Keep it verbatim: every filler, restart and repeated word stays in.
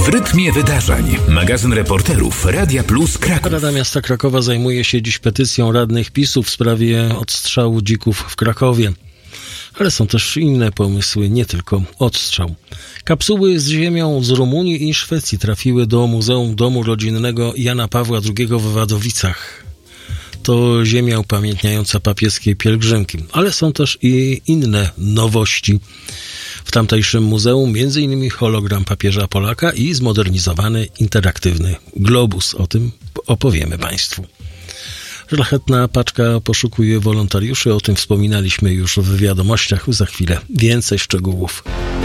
W rytmie wydarzeń. Magazyn reporterów Radia Plus Kraków. Rada Miasta Krakowa zajmuje się dziś petycją radnych PiSu w sprawie odstrzału dzików w Krakowie. Ale są też inne pomysły, nie tylko odstrzał. Kapsuły z ziemią z Rumunii i Szwecji trafiły do Muzeum Domu Rodzinnego Jana Pawła drugiego w Wadowicach. To ziemia upamiętniająca papieskie pielgrzymki, ale są też i inne nowości. W tamtejszym muzeum między innymi hologram papieża Polaka i zmodernizowany interaktywny globus. O tym opowiemy Państwu. Szlachetna paczka poszukuje wolontariuszy, o tym wspominaliśmy już w wiadomościach. Za chwilę więcej szczegółów.